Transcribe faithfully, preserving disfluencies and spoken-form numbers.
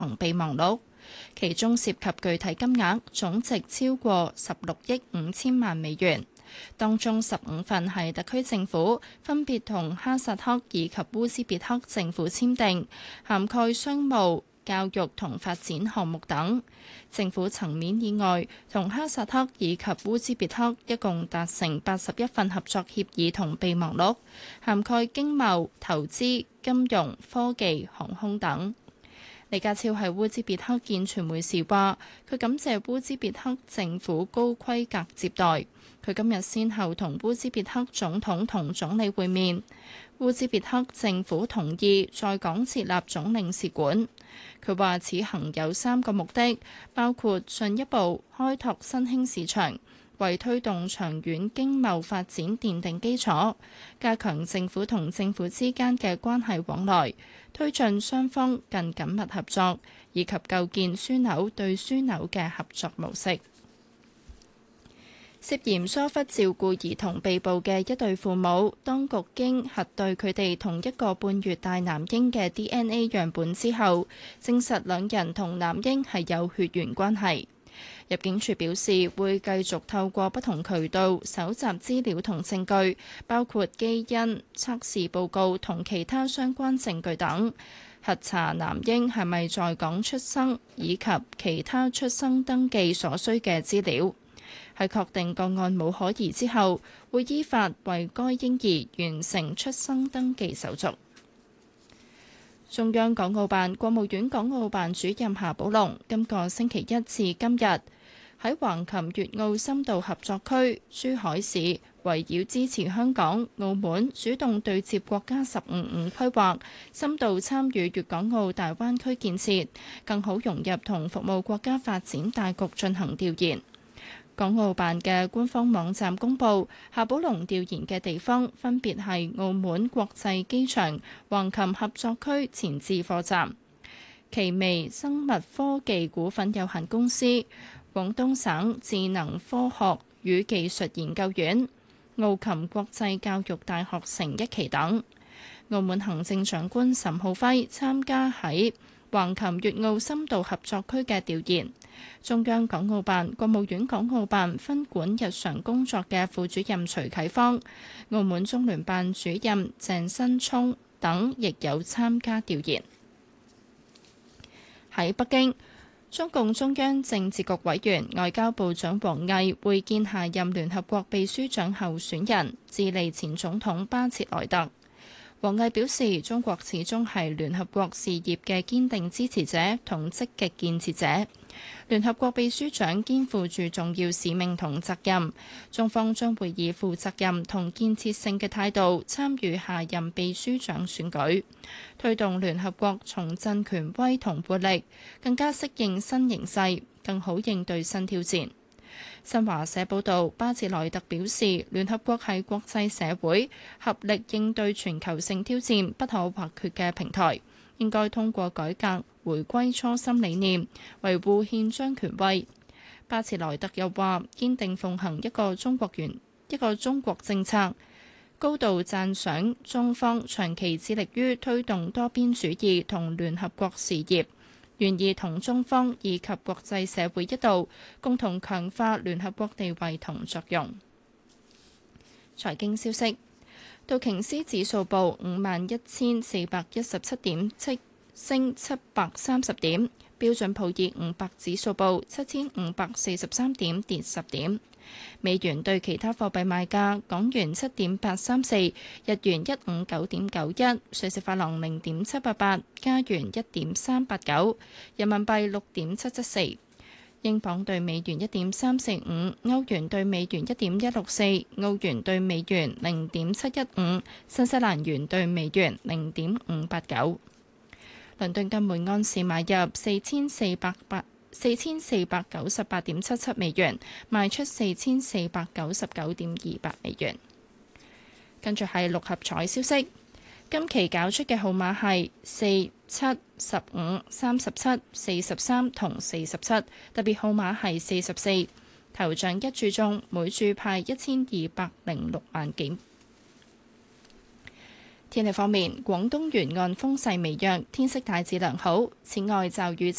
同備忘錄，其中涉及具體金額總值超過十六億五千萬美元。當中十五份係特區政府分別同哈薩克以及烏茲別克政府簽訂，涵蓋商務、教育同發展項目等。政府層面以外，同哈薩克以及烏茲別克一共達成八十一份合作協議同備忘錄，涵蓋經貿、投資、金融、科技、航空等。李家超喺烏茲別克見傳媒時話，佢感謝烏茲別克政府高規格接待。佢今日先後同烏茲別克總統同總理會面，烏茲別克政府同意在港設立總領事館。佢話此行有三個目的，包括進一步開拓新興市場，為推動長遠經貿發展奠定基礎，加強政府同政府之間嘅關係往來，推進雙方更緊密合作，以及構建樞紐對樞紐嘅合作模式。涉嫌疏忽照顧兒童被捕嘅一對父母，當局經核對佢哋同一個半月大男嬰嘅 D N A 樣本之後，證實兩人同男嬰係有血緣關係。入境處表示會繼續透過不同渠道搜集資料同證據，包括基因測試報告同其他相關證據等，核查男嬰係咪在港出生，以及其他出生登記所需嘅資料。喺確定個案冇可疑之後，會依法為該嬰兒完成出生登記手續。中央港澳辦、國務院港澳辦主任夏寶龍今個星期一至今日喺橫琴粵澳深度合作區珠海市，圍繞支持香港、澳門主動對接國家十五五規劃，深度參與粵港澳大灣區建設，更好融入同服務國家發展大局進行調研。港澳辦嘅官方網站公佈，夏寶龍調研嘅地方分別係澳門國際機場、橫琴合作區前置貨站、奇微生物科技股份有限公司、廣東省智能科學與技術研究院、澳琴國際教育大學城一期等。澳門行政長官岑浩輝參加喺橫琴粵澳深度合作區嘅調研。中央港澳辦、國務院港澳辦分管日常工作嘅副主任徐啟芳、澳門中聯辦主任鄭新聰等亦有參加調研。喺北京，中共中央政治局委員、外交部長王毅會見下任聯合國秘書長候選人、智利前總統巴切萊特。王毅表示，中國始終係聯合國事業嘅堅定支持者同積極建設者。聯合國秘書長肩負住重要使命同責任，中方將會以負責任同建設性嘅態度參與下任秘書長選舉，推動聯合國重振權威同活力，更加適應新形勢，更好應對新挑戰。新華社報導，巴切萊特表示，聯合國係國際社會合力應對全球性挑戰不可或缺嘅平台，應該通過改革回歸初心理念，維護憲章權威。巴切萊特又話，堅定奉行一個中國原一個中國政策，高度讚賞中方長期致力於推動多邊主義同聯合國事業，願意同中方以及國際社會一道，共同強化聯合國地位同作用。財經消息，道瓊斯指數報五萬一千四百一十七點，即升七百三十點。標準普爾五百指數報七千五百四十三點，跌十點。美元對其他貨幣賣價：港元七點八三四，日元一五九點九一，瑞士法郎零點七八八，加元一點三八九，人民幣六點七七四，英鎊對美元一點三四五，歐元對美元一點一六四，澳元對美元零點七一五，新西蘭元對美元零點五八九。倫敦金每安士買入四千四百八四千四百九十八點七七美元，賣出四千四百九十九點二八美元。跟住係六合彩消息，今期搞出嘅號碼係四、七、十五、三十七、四十三同四十七，特別號碼係四十四。頭獎一注中，每注派一千二百零六萬幾。 天氣方面，廣東沿岸風勢微弱，天色大致良好。此外，驟雨